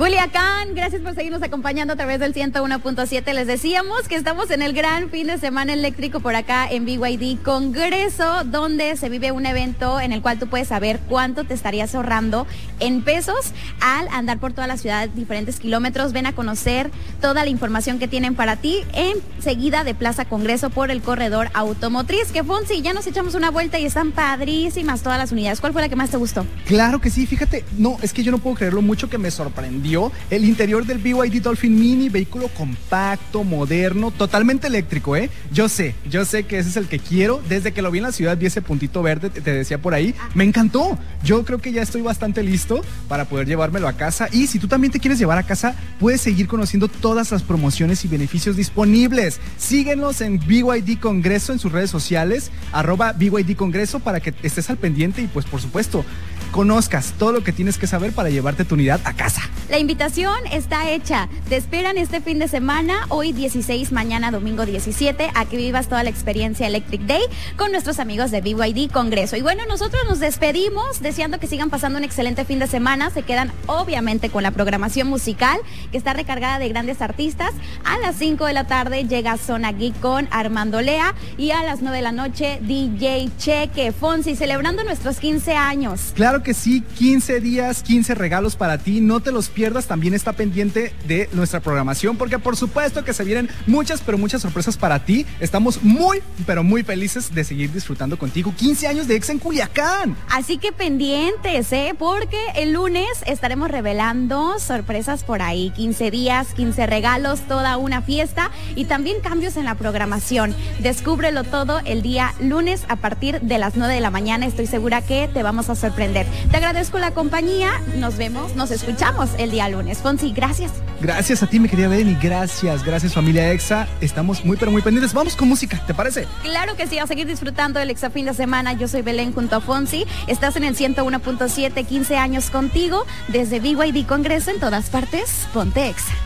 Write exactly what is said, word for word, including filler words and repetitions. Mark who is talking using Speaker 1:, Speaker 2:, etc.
Speaker 1: Culiacán, gracias por seguirnos acompañando a través del ciento uno punto siete. Les decíamos que estamos en el gran fin de semana eléctrico por acá en B Y D Congreso, donde se vive un evento en el cual tú puedes saber cuánto te estarías ahorrando en pesos al andar por toda la ciudad diferentes kilómetros. Ven a conocer toda la información que tienen para ti enseguida de Plaza Congreso por el corredor automotriz. Que Fonsi, ya nos echamos una vuelta y están padrísimas todas las unidades. ¿Cuál fue la que más te gustó?
Speaker 2: Claro que sí, fíjate, no, es que yo no puedo creerlo mucho que me sorprendió. El interior del B Y D Dolphin Mini, vehículo compacto, moderno, totalmente eléctrico, ¿eh? Yo sé, yo sé que ese es el que quiero. Desde que lo vi en la ciudad, vi ese puntito verde, te decía por ahí, me encantó. Yo creo que ya estoy bastante listo para poder llevármelo a casa. Y si tú también te quieres llevar a casa, puedes seguir conociendo todas las promociones y beneficios disponibles. Síguenos en B Y D Congreso en sus redes sociales, arroba B Y D Congreso, para que estés al pendiente y pues por supuesto conozcas todo lo que tienes que saber para llevarte tu unidad a casa.
Speaker 1: La invitación está hecha. Te esperan este fin de semana, hoy dieciséis, mañana domingo diecisiete, a que vivas toda la experiencia Electric Day con nuestros amigos de B Y D Congreso. Y bueno, nosotros nos despedimos deseando que sigan pasando un excelente fin de semana. Se quedan obviamente con la programación musical que está recargada de grandes artistas. A las cinco de la tarde llega Zona Geek con Armando Lea y a las nueve de la noche D J Cheque. Fonsi, celebrando nuestros quince años.
Speaker 2: Claro que sí, quince días, quince regalos para ti, no te los pierdas, también está pendiente de nuestra programación porque por supuesto que se vienen muchas, pero muchas sorpresas para ti. Estamos muy, pero muy felices de seguir disfrutando contigo. quince años de Exa en Culiacán.
Speaker 1: Así que pendientes, ¿eh? Porque el lunes estaremos revelando sorpresas por ahí, quince días, quince regalos, toda una fiesta y también cambios en la programación. Descúbrelo todo el día lunes a partir de las nueve de la mañana. Estoy segura que te vamos a sorprender. Te agradezco la compañía, nos vemos, nos escuchamos el día lunes. Fonsi, gracias.
Speaker 2: Gracias a ti, mi querida Beni, gracias, gracias familia Exa. Estamos muy pero muy pendientes. Vamos con música, ¿te parece?
Speaker 1: Claro que sí, a seguir disfrutando del Exa fin de semana. Yo soy Belén junto a Fonsi. Estás en el ciento uno punto siete, quince años contigo, desde B Y D Congreso en todas partes. Ponte Exa.